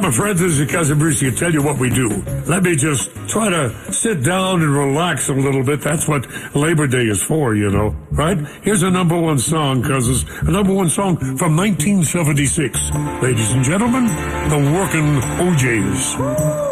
my friends, this is Cousin Brucey. I'll tell you what we do. Let me just try to sit down and relax a little bit. That's what Labor Day is for, you know, right? Here's a number one song, cousins. A number one song from 1976. Ladies and gentlemen, the Workin' OJs.